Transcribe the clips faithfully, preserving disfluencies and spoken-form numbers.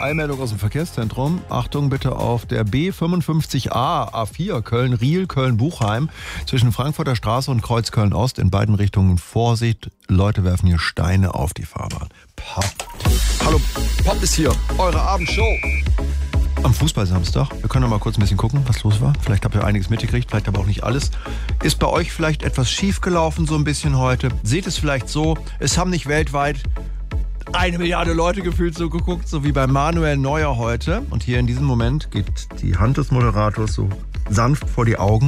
Eilmeldung aus dem Verkehrszentrum. Achtung bitte auf der B fünfundfünfzig A A vier Köln-Riel, Köln-Buchheim zwischen Frankfurter Straße und Kreuz Köln-Ost in beiden Richtungen. Vorsicht, Leute werfen hier Steine auf die Fahrbahn. Pop. Hallo, Pop ist hier, eure Abendshow. Am Fußballsamstag. Wir können noch mal kurz ein bisschen gucken, was los war. Vielleicht habt ihr einiges mitgekriegt, vielleicht aber auch nicht alles. Ist bei euch vielleicht etwas schief gelaufen so ein bisschen heute? Seht es vielleicht so, es haben nicht weltweit eine Milliarde Leute gefühlt so geguckt, so wie bei Manuel Neuer heute. Und hier in diesem Moment geht die Hand des Moderators so sanft vor die Augen.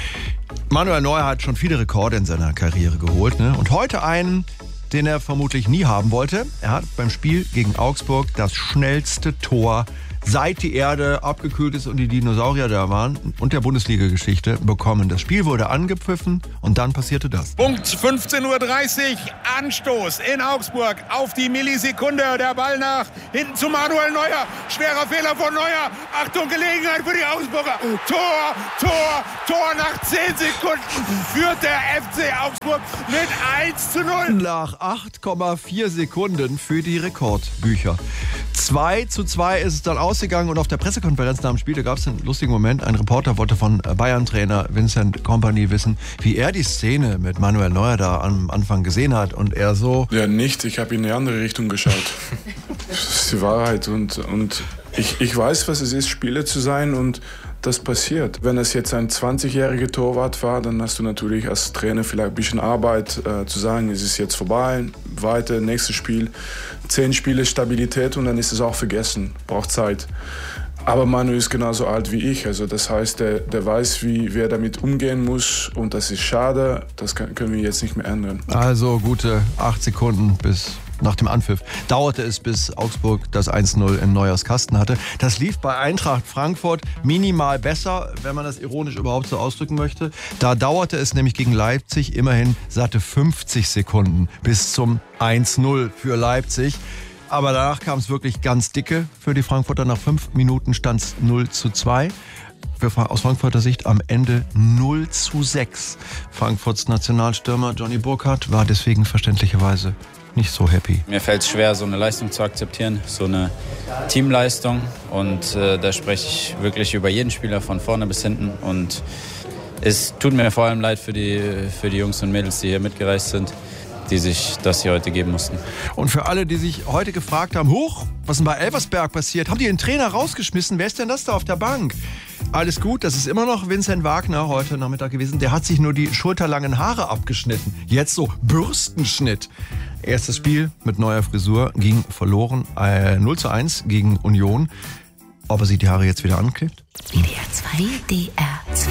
Manuel Neuer hat schon viele Rekorde in seiner Karriere geholt, ne? Und heute einen, den er vermutlich nie haben wollte. Er hat beim Spiel gegen Augsburg das schnellste Tor, seit die Erde abgekühlt ist und die Dinosaurier da waren, und der Bundesliga-Geschichte bekommen. Das Spiel wurde angepfiffen und dann passierte das. Punkt fünfzehn Uhr dreißig, Anstoß in Augsburg auf die Millisekunde. Der Ball nach hinten zu Manuel Neuer. Schwerer Fehler von Neuer. Achtung, Gelegenheit für die Augsburger. Tor, Tor, Tor nach zehn Sekunden führt der F C Augsburg mit eins zu null. Nach acht Komma vier Sekunden für die Rekordbücher. zwei zu zwei ist es dann ausgegangen, und auf der Pressekonferenz nach dem Spiel, da gab es einen lustigen Moment. Ein Reporter wollte von Bayern-Trainer Vincent Kompany wissen, wie er die Szene mit Manuel Neuer da am Anfang gesehen hat, und er so... Ja, nicht. Ich habe in eine andere Richtung geschaut. Das ist die Wahrheit, und, und ich, ich weiß, was es ist, Spieler zu sein, und das passiert. Wenn es jetzt ein zwanzigjähriger Torwart war, dann hast du natürlich als Trainer vielleicht ein bisschen Arbeit, äh, zu sagen, es ist jetzt vorbei, weiter, nächstes Spiel. Zehn Spiele Stabilität und dann ist es auch vergessen. Braucht Zeit. Aber Manu ist genauso alt wie ich. Also das heißt, der, der weiß, wie wer damit umgehen muss, und das ist schade. Das kann, können wir jetzt nicht mehr ändern. Also gute acht Sekunden bis... Nach dem Anpfiff dauerte es, bis Augsburg das eins null in Neuers Kasten hatte. Das lief bei Eintracht Frankfurt minimal besser, wenn man das ironisch überhaupt so ausdrücken möchte. Da dauerte es nämlich gegen Leipzig immerhin satte fünfzig Sekunden bis zum eins null für Leipzig. Aber danach kam es wirklich ganz dicke für die Frankfurter. Nach fünf Minuten stand es null zu zwei. Für, aus Frankfurter Sicht am Ende null zu sechs. Frankfurts Nationalstürmer Johnny Burkhardt war deswegen verständlicherweise nicht so happy. Mir fällt es schwer, so eine Leistung zu akzeptieren, so eine Teamleistung. Und äh, da spreche ich wirklich über jeden Spieler von vorne bis hinten. Und es tut mir vor allem leid für die, für die Jungs und Mädels, die hier mitgereist sind, die sich das hier heute geben mussten. Und für alle, die sich heute gefragt haben, huch, was ist denn bei Elversberg passiert? Haben die den Trainer rausgeschmissen? Wer ist denn das da auf der Bank? Alles gut, das ist immer noch Vincent Wagner heute Nachmittag gewesen. Der hat sich nur die schulterlangen Haare abgeschnitten. Jetzt so Bürstenschnitt. Erstes Spiel mit neuer Frisur ging verloren. Äh, null zu eins gegen Union. Ob er sich die Haare jetzt wieder anklebt? W D R zwei. W D R